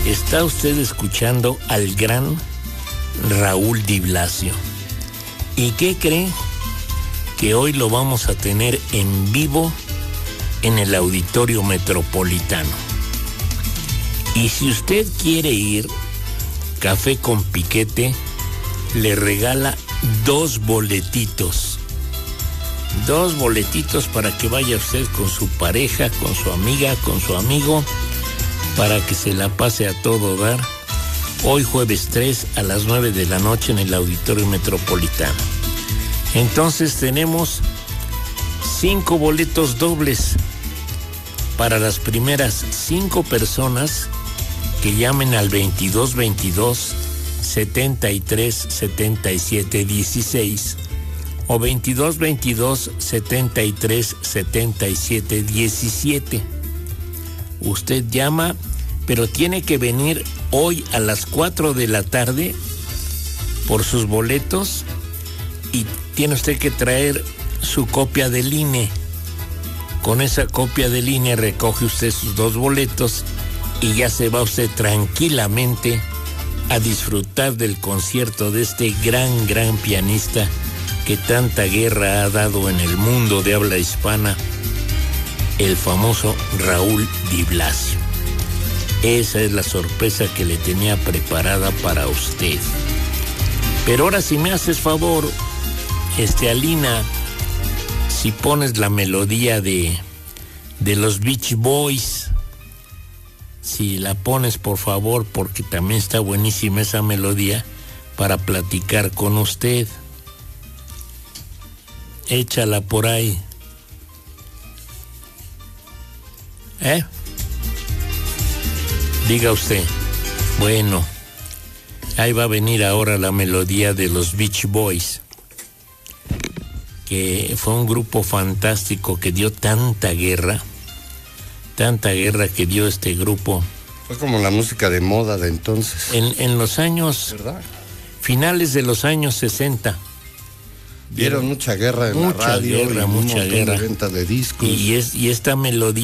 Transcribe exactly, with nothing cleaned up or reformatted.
Está usted escuchando al gran Raúl Di Blasio. ¿Y qué cree? Que hoy lo vamos a tener en vivo en el Auditorio Metropolitano. Y si usted quiere ir, Café con Piquete le regala dos boletitos. Dos boletitos para que vaya usted con su pareja, con su amiga, con su amigo, para que se la pase a todo dar. Hoy jueves tres a las nueve de la noche en el Auditorio Metropolitano. Entonces tenemos cinco boletos dobles para las primeras cinco personas que llamen al veintidós veintidós setenta y tres setenta y siete dieciséis o veintidós veintidós setenta y tres setenta y siete diecisiete. Usted llama, pero tiene que venir hoy a las cuatro de la tarde por sus boletos y tiene usted que traer su copia del I N E. Con esa copia del I N E recoge usted sus dos boletos y ya se va usted tranquilamente a disfrutar del concierto de este gran, gran pianista que tanta guerra ha dado en el mundo de habla hispana, el famoso Raúl Di Blasio. Esa es la sorpresa que le tenía preparada para usted. Pero ahora, si me haces favor, este Alina, si pones la melodía de, de los Beach Boys, si la pones por favor, porque también está buenísima esa melodía para platicar con usted. Échala por ahí. ¿Eh? Diga usted. Bueno, ahí va a venir ahora la melodía de los Beach Boys, que fue un grupo fantástico que dio tanta guerra, tanta guerra que dio este grupo. Fue como la música de moda de entonces. En, en los años, ¿verdad? Finales de los años sesenta. Dieron mucha guerra en mucha la radio, guerra, y mucha un guerra. de venta de discos. Y, es, y esta melodía